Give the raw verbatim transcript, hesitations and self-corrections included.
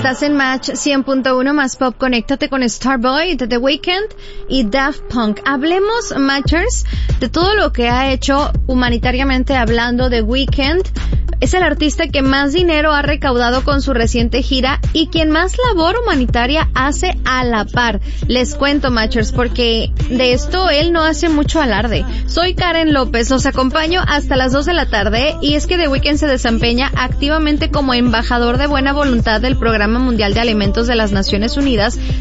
Estás en Match cien punto uno más Pop. Conéctate con Starboy, The Weeknd y Daft Punk. Hablemos, Matchers, de todo lo que ha hecho humanitariamente hablando. The Weeknd es el artista que más dinero ha recaudado con su reciente gira y quien más labor humanitaria hace a la par. Les cuento, Matchers, porque de esto él no hace mucho alarde. Soy Karen López, los acompaño hasta las dos de la tarde y es que The Weeknd se desempeña activamente como embajador de buena voluntad del Programa Mundial de Alimentos de las Naciones Unidas